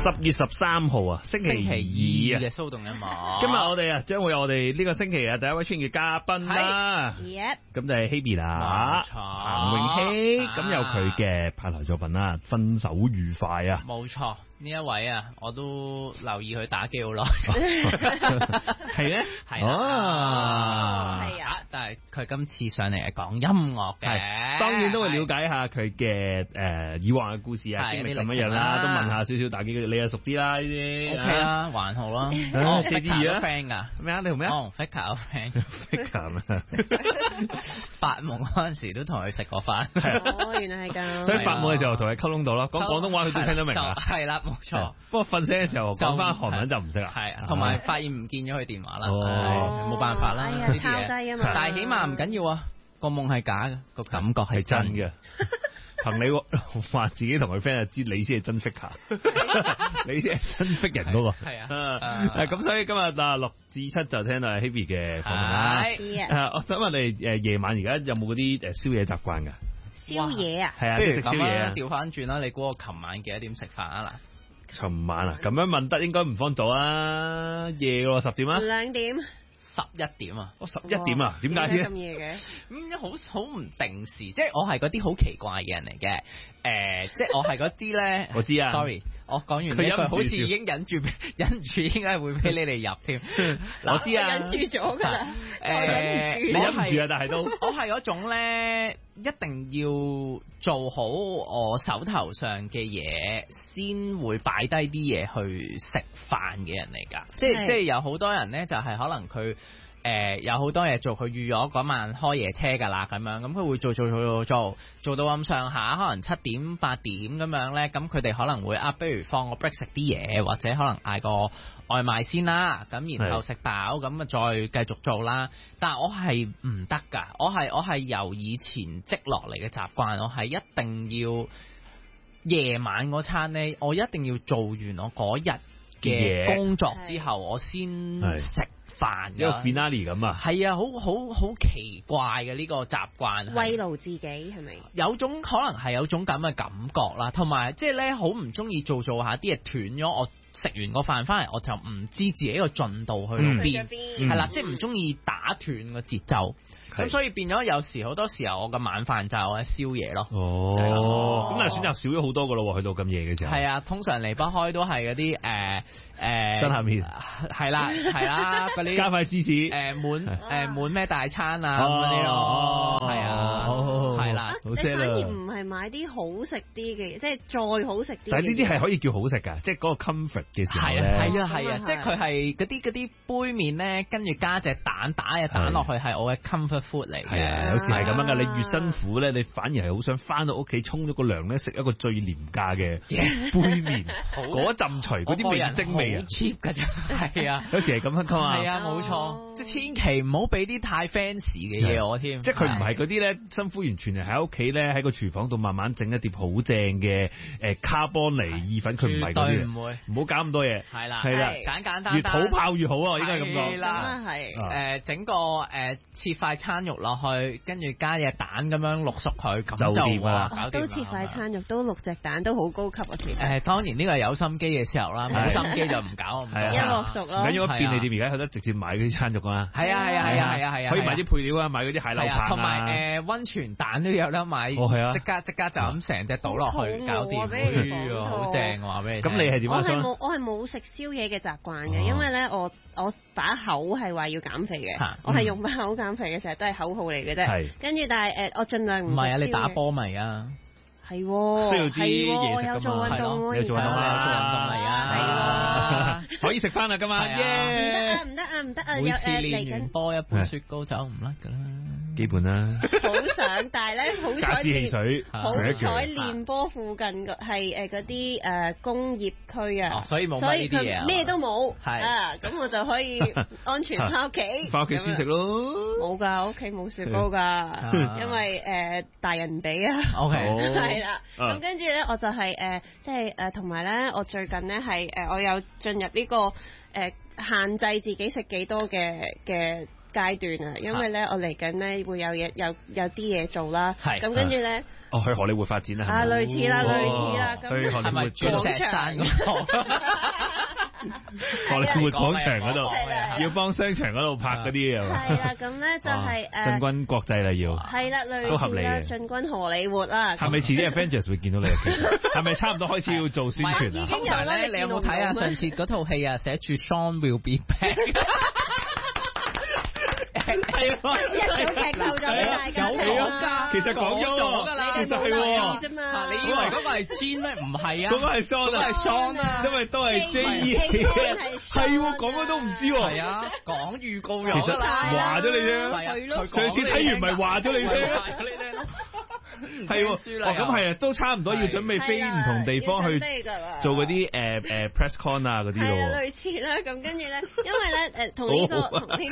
10月13號啊，星期二嘅騷動音樂。 今日我哋將會有我哋呢個星期第一位出現嘅嘉賓啦。咁就係 Hebe 啦，彭詠希。咁有佢嘅拍台作品啦，《分手愉快》啊。 冇錯，呢一位啊，我都留意佢打機好耐。 係咧， 係啊，係啊。但係佢今次上嚟係講音樂嘅， 當然都會了解下佢嘅以往嘅故事啊，經歷咁樣啦，都問下少少打機，你又熟啲啦呢啲。 O K 啦，還好啦。 我 Faker 都 friend 噶咩啊？你同咩啊？ 我同 Faker 都 friend。 咩？ 發夢嗰陣時都同佢食過飯。 哦，原來係咁。 所以發夢嘅時候同佢溝通到咯，講廣東話佢都聽得明啊。 係啦，冇錯。 不過瞓醒嘅時候講翻韓文就唔識啦。 係，同埋發現唔見咗佢電話啦。冇辦法啦。 抄低啊嘛。 但係起碼唔緊要啊，個夢係假嘅，個感覺係真嘅。 憑你話自己同佢 friend 就知你先係真 Faker，你先係真 Faker 人嗰個。係啊，咁所以今日6至7就聽到 Hebe 嘅訪問啦。我想問你夜晚而家有冇嗰啲宵夜習慣㗎？ 宵夜啊？ 係啊，食宵夜啊。 調翻轉啦，你估我琴晚幾多點食飯啊？嗱， 琴晚啊，咁樣問得應該唔方早啊，夜喎10點啊 ？2點。 11點啊 ！11點啊？點解咁夜嘅？ 好唔定時，即係我係嗰啲好奇怪嘅人嚟嘅。即係我係嗰啲咧， 我知啊。 Sorry，我講完呢句好似已經忍住，應該會俾你哋入添。 我知啊， 忍住咗㗎啦。 你忍唔住啊？但係都我係嗰種咧，一定要做好我手頭上嘅嘢，先會擺低啲嘢去食飯嘅人嚟㗎。即係有好多人咧，就係可能佢。有好多嘢做，佢預咗嗰晚開夜車㗎啦，咁樣咁佢會做到咁上下，可能7點8點咁樣咧，咁佢哋可能會不如放個 break 食啲嘢，或者可能嗌個外賣先啦，咁然後食飽咁啊再繼續做啦。但係我係唔得㗎，我係由以前積落嚟嘅習慣，我係一定要夜晚嗰餐咧，我一定要做完我嗰日嘅工作之後，我先食飯， 一個 finale 咁啊。 係啊，好奇怪嘅呢個習慣， 慰勞自己係咪？ 有種可能係有種咁嘅感覺啦，同埋即係咧好唔中意做下啲嘢斷咗，我食完個飯翻嚟我就唔知自己個進度去到邊，係啦，即係唔中意打斷個節奏。咁所以變咗有時好多時候我嘅晚飯就係我嘅宵夜咯。 咁但係選擇少咗好多噶咯，去到咁夜嘅時候。 係啊，通常離不開都係嗰啲新下面係啦嗰啲加塊芝士滿咩大餐啊嗰啲咯。係啊，係啦。 你反而唔係買啲好食啲嘅，即係再好食啲。 但係呢啲係可以叫好食㗎，即係嗰個 comfort 嘅時候咧。 係啊，即係佢係嗰啲杯麵咧，跟住加隻蛋，打隻蛋落去係我嘅 comfort food 嚟嘅。 有時係咁樣㗎，你越辛苦咧，你反而係好想翻到屋企沖咗個涼咧，食一個最廉價嘅杯麵，嗰陣除嗰啲味精味啊 cheap 㗎啫。係啊， 有時係咁樣㗎嘛。 係啊，冇錯，即係千祈唔好俾啲太 fancy 嘅嘢我添。 即係佢唔係嗰啲咧，辛苦完全係喺屋企咧，喺個廚房度慢慢整一碟好正嘅卡邦尼意粉，佢唔係嗰啲。絕對唔會，唔好搞咁多嘢。係啦，簡簡單單， 越土炮越好啊！應該咁講。 係啦，係整個切塊餐肉落去，跟住加隻蛋咁樣淥熟佢，咁就掂啦。 都切塊餐肉，都6隻蛋，都好高級啊！其實當然呢個係有心機嘅時候啦，冇心機就唔搞咁多。 一淥熟咯。 咁如果便利店而家有得直接買嗰啲餐肉啊？ 係啊， 可以買啲配料啊，買嗰啲蟹柳棒啊， 同埋溫泉蛋都有得買。即刻就咁成隻倒落去，搞掂。好正，我話俾你。 咁你係點啊？ 我係冇食宵夜嘅習慣嘅，因為咧我把口係話要減肥嘅，我係用把口減肥嘅，成日都係口號嚟嘅啫。跟住但係我盡量唔係啊，你打波咪啊？ 係， 需要啲嘢食㗎嘛。 有做運動， 有做運動嚟啊！ 可以食翻啦，今晚。 唔得啊！ 每次練完波一杯雪糕走唔甩㗎啦。 基本啦， 好想，但係咧好彩汽水， 好彩練波附近係嗰啲工業區啊， 所以冇乜呢啲嘢， 咩都冇，咁我就可以安全翻屋企， 翻屋企先食咯。 冇㗎，我屋企冇雪糕㗎，因為大人唔俾啊。 OK， 係啦，咁跟住咧我就係即係同埋咧，我最近咧係我有進入呢個限制自己食幾多嘅階段啊，因為咧我嚟緊咧會有啲嘢做啦，咁跟住咧去荷里活發展啊，類似啦，咁去荷里活鑽石山嗰度， 荷里活廣場嗰度，要幫商場嗰度拍嗰啲啊。 係啦，咁咧就係進軍國際啦，要係啦，類似都合理嘅。 進軍荷里活啦。 係咪遲啲 Avengers 會見到你？係咪差唔多開始要做宣傳啊？ 通常咧，你有冇睇啊？上次嗰套戲啊，寫住 Sean will be back。 係一早劇透咗俾大家睇啦， 其實講咗㗎啦，其實係喎啫嘛。 你以為嗰個係 Jean 咩？唔係啊， 嗰個係 Sean 啊，因為都係 J.E. 係喎，講咗都唔知喎。 係啊，講預告咗其實話咗你啫，上次睇完咪話咗你聽。係喎，咁係啊，都差唔多要準備飛唔同地方去做嗰啲press con 啊嗰啲咯。 係啊，類似啦。咁跟住咧，因為咧同呢個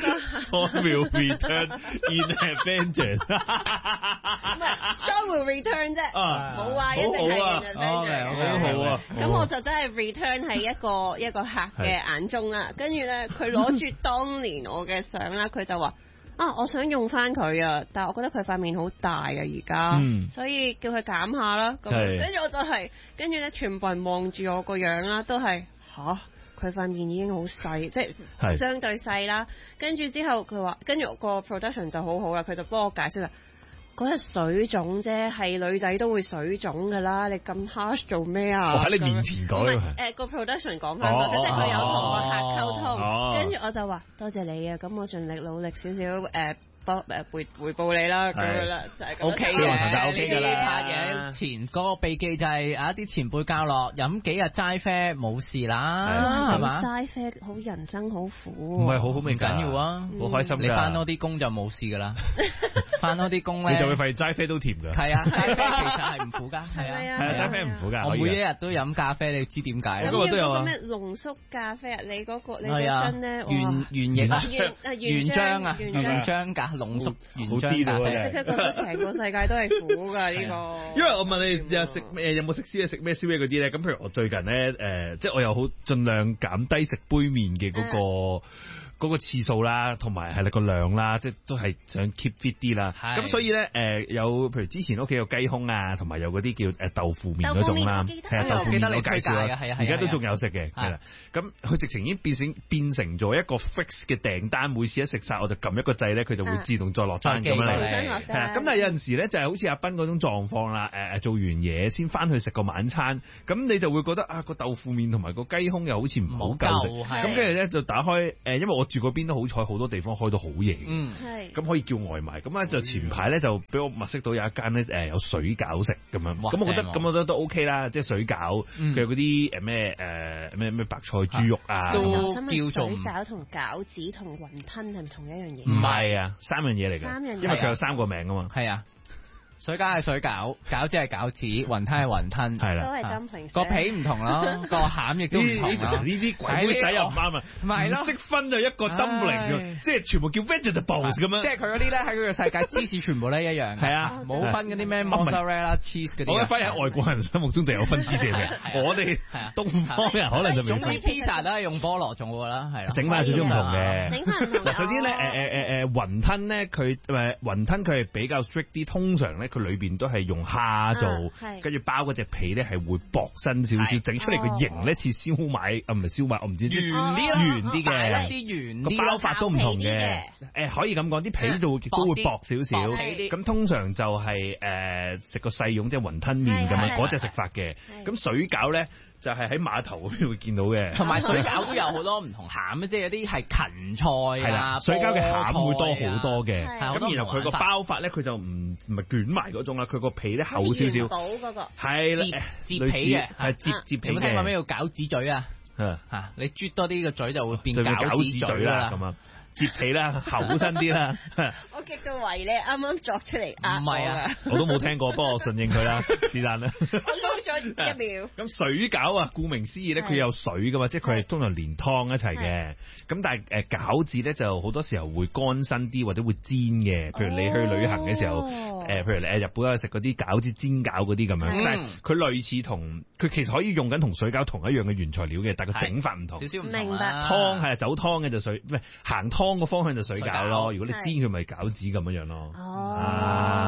Sean will return in Avengers。 唔係 Sean will return 啫，冇話一定係 in Avengers。 好啊。 咁我就真係 return 喺一個客嘅眼中啦。跟住咧，佢攞住當年我嘅相啦，佢就話。我想用翻佢啊，但係我覺得佢塊面好大啊而家，所以叫佢減下啦。咁跟住我就係，跟住咧全部人望住我個樣啦，都係佢塊面已經好細，即係相對細啦。跟住之後佢話，跟住個 production 就好好啦，佢就幫我解釋啦。嗰係水腫啫，係女仔都會水腫噶啦，你咁 harsh 做咩啊？ 我喺你面前講個 production 講翻嗰，即係佢有同個客溝通，跟住我就話多謝你啊，咁我盡力努力少少回報你啦，咁樣啦，就係咁。 O K 嘅，O K 嘅啦。拍嘢前嗰個秘技就係一啲前輩教落，飲幾日齋啡冇事啦，係嘛？ 齋啡好人生好苦， 唔係好好味緊要啊， 好開心。 你翻多啲工就冇事噶啦，翻多啲工咧， 你就會發現齋啡都甜㗎。 係啊，齋啡其實係唔苦㗎，係啊， 齋啡唔苦㗎。 我每一日都飲咖啡，你知點解？ 咁要嗰個咩濃縮咖啡啊？你嗰個樽咧， 原液啊，原漿啊，原漿㗎。濃縮原漿咖啡， 即刻覺得成個世界都係苦㗎呢個。 因為我問你有冇食宵夜食咩宵夜嗰啲咧？咁譬如我最近咧即係我又好盡量減低食杯麵嘅嗰個次數啦，同埋係個量啦，即係都係想 keep fit 啲啦。咁所以咧有譬如之前屋企有雞胸啊，同埋有嗰啲叫豆腐麵嗰種啦，係啊豆腐麵我介紹啦，而家都仲有食嘅，係啦。咁佢直情已經變成咗一個 fix 嘅訂單，每次一食晒我就撳一個掣咧，佢就會自動再落單咁樣嚟。係啊，咁但係有陣時咧就係好似阿斌嗰種狀況啦，做完嘢先翻去食個晚餐，咁你就會覺得個豆腐麵同埋個雞胸又好似唔好夠食，咁跟住咧就打開因為我住嗰邊都好彩，好多地方開到好夜，咁可以叫外賣。咁咧就前排咧就俾我物色到有一間咧有水餃食咁樣，咁我覺得都 OK 啦，即係水餃佢有嗰啲咩白菜豬肉啊， 都叫做水餃同餃子同雲吞係唔同一樣嘢？ 唔係啊，三樣嘢嚟嘅，因為佢有3個名啊嘛。 係啊。水餃係水餃，餃子係餃子，雲吞係雲吞， 係啦， 都係針平個皮唔同咯，個餡亦都唔同咯。 呢啲鬼妹仔又唔啱啊，唔識分就一個 dumpling，即係全部叫 vegetables 咁樣。 即係佢嗰啲咧喺佢個世界芝士全部咧一樣，係啊，冇分嗰啲咩 mozzarella cheese 嗰啲。 我反而喺外國人心目中就有分芝士嘅，我哋東方人可能就未。 總之 pizza 都係用菠蘿做㗎啦，係啦。 整翻少少唔同嘅。 整翻唔同。 首先咧雲吞咧佢雲吞佢係比較 strict 啲，通常咧佢裏邊都係用蝦做，跟住包嗰隻皮咧係會薄身少少，整出嚟個形咧似燒賣，唔係燒賣，我唔知圓啲嘅，個包法都唔同嘅。可以咁講，啲皮都會薄少少。咁通常就係食個細蓉即係雲吞麵咁樣嗰隻食法嘅。咁水餃咧就係喺碼頭嗰邊會見到嘅。 同埋水餃都有好多唔同餡，即係有啲係芹菜啊， 水餃嘅餡會多好多嘅。咁然後佢個包法咧，佢就唔係捲埋嗰種啦，佢個皮咧厚少少。 堡嗰個係折皮嘅， 係折皮嘅。 有冇聽過咩叫餃子嘴啊？你啜多啲個嘴就會變餃子嘴啦。咁啊，折皮啦，厚身啲啦。 我極到懷疑你啱啱作出嚟唔係啊， 我都冇聽過，不過我順應佢啦，是但啦。 我撈咗1秒。 咁水餃啊，顧名思義咧，佢有水噶嘛，即係佢係通常連湯一齊嘅。咁但係餃子咧就好多時候會乾身啲或者會煎嘅。譬如你去旅行嘅時候，譬如你日本去食嗰啲餃子煎餃嗰啲咁樣，但係佢類似佢其實可以用緊同水餃同一樣嘅原材料嘅，但係個整法唔同。 少少唔同。 明白。 湯係走湯嘅就水，唔係行湯個方向就水餃咯。如果你煎佢咪餃子咁樣咯。 哦， 係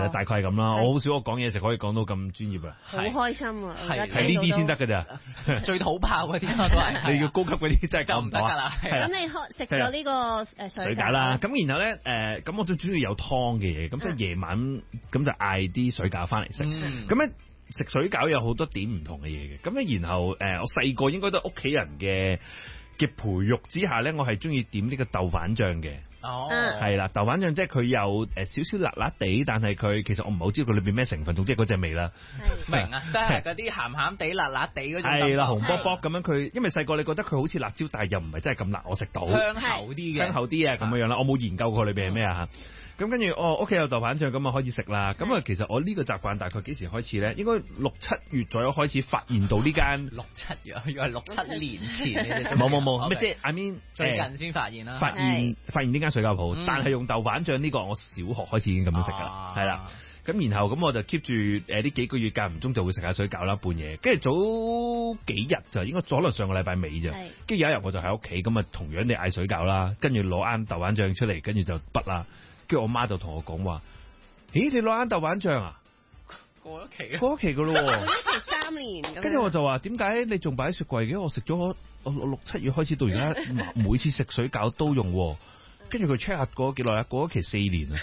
啦，大概係咁啦。我好少我講嘢時可以講到咁專業啊， 好開心啊！ 係呢啲先得㗎咋， 最土炮嗰啲都係。 你要高級嗰啲真係就唔得㗎啦。 咁你食咗呢個水餃啦，咁然後咧咁我最主要有湯嘅嘢，咁即係夜晚咁就嗌啲水餃翻嚟食。咁咧食水餃有好多點唔同嘅嘢嘅，咁咧然後我細個應該都係屋企人嘅培育之下咧，我係中意點呢個豆瓣醬嘅。係啦，豆瓣醬即係佢有少少辣辣地，但係佢其實我唔係好知道佢裏邊咩成分，總之係嗰隻味啦。 明啊，即係嗰啲鹹鹹地、辣辣地嗰種。 係啦，紅卜卜咁樣佢，因為細個你覺得佢好似辣椒，但係又唔係真係咁辣，我食到。 香口啲嘅。 香口啲啊，咁樣啦，我冇研究過裏邊係咩啊嚇。咁跟住屋企有豆瓣醬，咁啊開始食啦。咁啊其實我呢個習慣大概幾時開始咧？應該6、7月左右開始發現到呢間。 6、7月，要係6、7年前。 冇，咩即係 I mean 最近先發現啦。 發現呢間水餃鋪，但係用豆瓣醬呢個我小學開始已經咁樣食㗎啦，係啦。咁然後咁我就 keep 住呢幾個月間唔中就會食下水餃啦，半夜。跟住早幾日就應該可能上個禮拜尾咋。跟住有一日我就喺屋企咁啊，同樣地嗌水餃啦，跟住攞啱豆瓣醬出嚟，跟住就畢啦。跟住我媽就同我講話：咦，你攞啱豆瓣醬啊？ 過咗期㗎咯喎！ 過咗期3年。 跟住我就話：點解你仲擺喺雪櫃嘅？我食咗我6、7月開始到而家，每次食水餃都用。跟住佢 check 下過咗幾耐啊？過咗期4年啊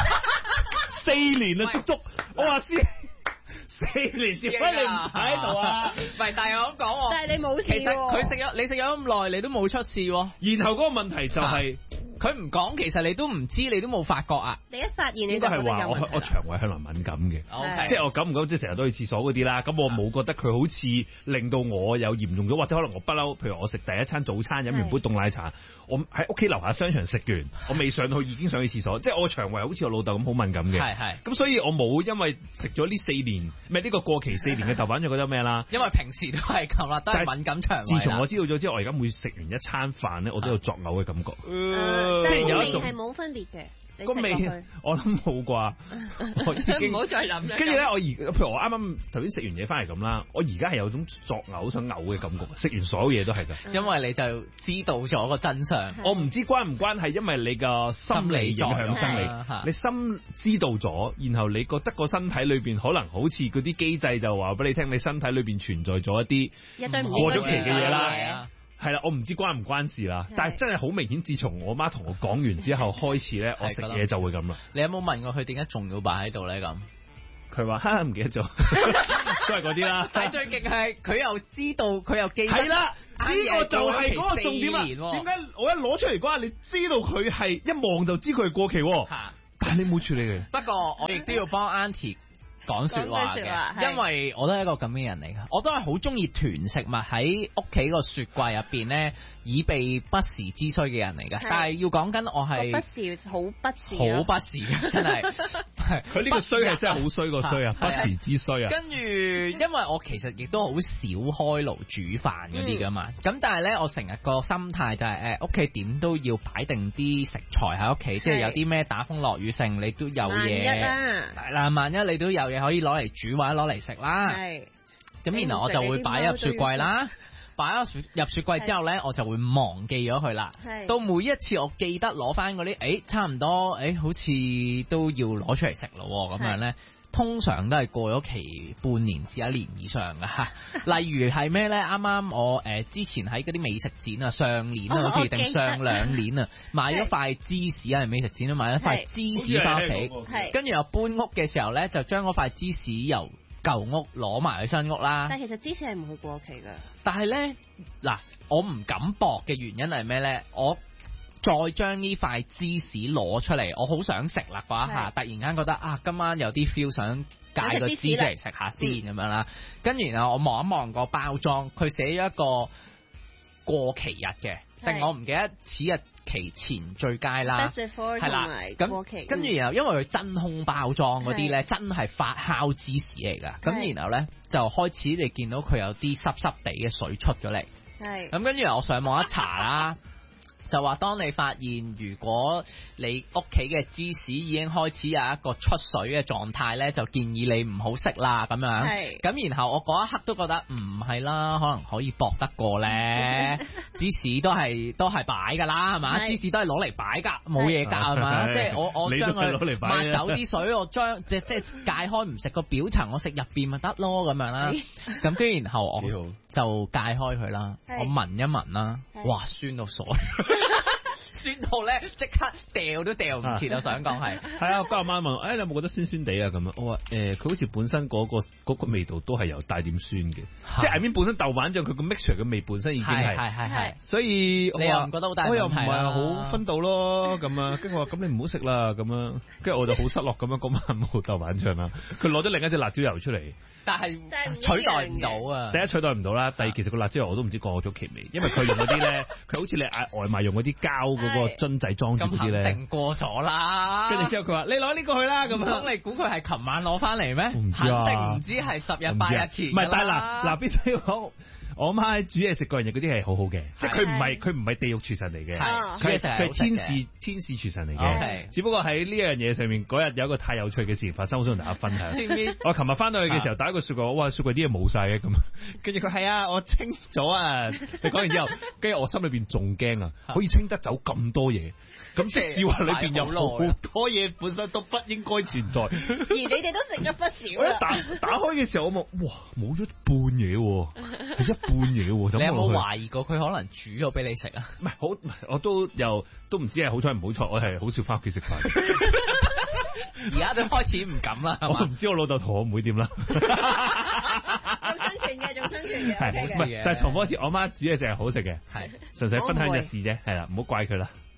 ！4年啦，足足我話4年先，乜你唔喺度啊？ 唔係，但係我講喎， 但係你冇事喎。 其實你食咗咁耐，你都冇出事喎。 然後嗰個問題就係佢唔講，其實你都唔知，你都冇發覺啊。 你一發現你應該係話我腸胃向來敏感嘅，即係我久唔久即係成日都去廁所嗰啲啦。咁我冇覺得佢好似令到我有嚴重咗，或者可能我不嬲。譬如我食第一餐早餐飲完杯凍奶茶，我喺屋企樓下商場食完，我未上去已經上去廁所，即係我腸胃好似我老豆咁好敏感嘅。 係。咁所以我冇因為食咗呢4年，唔係呢個過期4年嘅豆瓣醬覺得咩啦？ 因為平時都係咁啦，都係敏感腸胃。 自從我知道咗之後，我而家每食完一餐飯咧，我都有作嘔嘅感覺。 即係有一種係冇分別嘅。 個味我諗冇啩，我已經唔好再諗啦。 跟住咧，譬如我啱啱頭先食完嘢翻嚟咁啦，我而家係有種作嘔想嘔嘅感覺，食完所有嘢都係㗎。 因為你就知道咗個真相， 我唔知關唔關係，因為你個心理影響生理，你心知道咗，然後你覺得個身體裏邊可能好似嗰啲機制就話俾你聽，你身體裏邊存在咗一啲過咗期嘅嘢啦。係啦，我唔知關唔關事啦，但係真係好明顯，自從我媽同我講完之後開始咧，我食嘢就會咁啦。 你有冇問過佢點解仲要擺喺度咧？咁佢話唔記得咗，都係嗰啲啦。 但係最勁係佢又知道，佢又記得。 係啦，呢個就係嗰個重點啦。點解我一攞出嚟嗰下，你知道佢係一望就知佢係過期，但係你冇處理佢。 不過我亦都要幫 Auntie 講說話嘅，因為我都係一個咁嘅人嚟嘅，我都係好中意囤食物喺屋企個雪櫃入邊咧，以備不時之需嘅人嚟嘅。但係要講緊我係不時好不時， 好不時嘅真係。 佢呢個衰係真係好衰個衰啊！不時之需啊！ 跟住，因為我其實亦都好少開爐煮飯嗰啲噶嘛，咁但係咧，我成日個心態就係屋企點都要擺定啲食材喺屋企，即係有啲咩打風落雨性，你都有嘢。係啦，萬一你都有嘢可以攞嚟煮或者攞嚟食啦。係。咁然後我就會擺入雪櫃啦。擺入雪櫃之後咧，我就會忘記咗佢啦。到每一次我記得攞翻嗰啲，差唔多，好似都要攞出嚟食咯咁樣咧，通常都係過咗期半年至1年以上噶嚇。例如係咩咧？啱啱我之前喺嗰啲美食展啊，上年啊好似定上2年啊，買咗塊芝士啊，美食展都買咗塊芝士翻屋企，跟住又搬屋嘅時候咧，就將嗰塊芝士由舊屋攞埋去新屋啦， 但係其實芝士係唔會過期噶。 但係咧嗱，我唔敢搏嘅原因係咩咧？我再將呢塊芝士攞出嚟，我好想食啦嗰一下，突然間覺得今晚有啲 feel 想戒個芝士嚟食下先咁樣啦。跟住然後我望一望個包裝，佢寫咗一個過期日嘅，定我唔記得此日期前最佳啦，係啦，咁跟住然後因為佢真空包裝嗰啲咧，真係發酵芝士嚟噶，咁然後咧就開始你見到佢有啲濕濕地嘅水出咗嚟，咁跟住我上網一查啦， 就話當你發現如果你屋企嘅芝士已經開始有一個出水嘅狀態咧，就建議你唔好食啦咁樣。係。咁然後我嗰一刻都覺得唔係啦，可能可以搏得過咧。芝士都係擺㗎啦，係嘛？芝士都係攞嚟擺㗎，冇嘢㗎係嘛？即係我將佢抹走啲水，我將即係解開唔食個表層，我食入邊咪得咯咁樣啦。咁跟住然後我就解開佢啦，我聞一聞啦，哇酸到傻！酸到咧，即刻掉都掉唔切啊！想講係啊，我阿媽問我，你有冇覺得酸酸地啊？咁樣我話佢好似本身嗰個味道都係有帶點酸嘅，即係入面本身豆瓣醬佢個 mixture 嘅味本身已經係，所以你又唔覺得好大問題？ 我又唔係好分到咯，咁啊，跟住我話咁你唔好食啦，咁樣，跟住我就好失落咁樣，嗰晚冇豆瓣醬啦。佢攞咗另一隻辣椒油出嚟， 但係取代唔到啊！ 第一取代唔到啦，第二其實個辣椒油我都唔知過咗期未，因為佢用嗰啲咧，佢好似你嗌外賣用嗰啲膠嗰個樽仔裝住嗰啲咧， 肯定過咗啦。 跟住之後佢話：你攞呢個去啦咁樣。 你估佢係琴晚攞翻嚟咩？ 唔知肯定唔知係10日8日前。 唔係，但係嗱必須要講，我媽煮嘢食嗰樣嘢嗰啲係好好嘅，即係佢唔係地獄廚神嚟嘅，佢係天使廚神嚟嘅。只不過喺呢樣嘢上面嗰日有一個太有趣嘅事情發生，我想同大家分享。我琴日翻到去嘅時候打一個雪櫃，哇雪櫃啲嘢冇晒嘅咁，跟住佢係啊我清咗啊，你講完之後，跟住我心裏邊仲驚啊，可以清得走咁多嘢。咁即係話裏邊有好多嘢本身都不應該存在， 而你哋都食咗不少啦。 打開嘅時候我望，哇冇咗一半嘢喎，係一半嘢喎。 你有冇懷疑過佢可能煮咗俾你食啊？ 唔係好，我都唔知係好彩唔好彩，我係好少翻屋企食飯。 而家都開始唔敢啦， 我唔知我老豆同我妹點啦。 仲生存嘅，仲生存嘅， 係但係重複一次，我媽煮嘢食係好食嘅，係純粹分享日事啫，係啦，唔好怪佢啦。